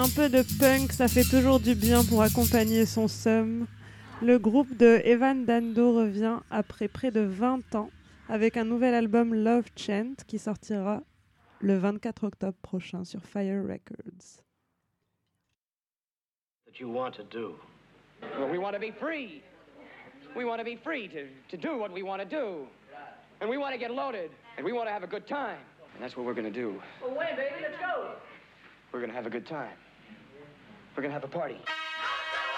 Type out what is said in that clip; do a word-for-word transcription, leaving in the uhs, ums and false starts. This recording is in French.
peu de punk, ça fait toujours du bien pour accompagner son seum. Le groupe de Evan Dando revient après près de vingt ans avec un nouvel album Love Chant qui sortira le vingt-quatre octobre prochain sur Fire Records. That you want to do. Well, we want to be free. We want to be free to, to do what we want to do. And we want to get loaded. And we want to have a good time. And that's what we're going to do. Well, wait, baby, let's go. We're going to have a good time. We're going to have a party.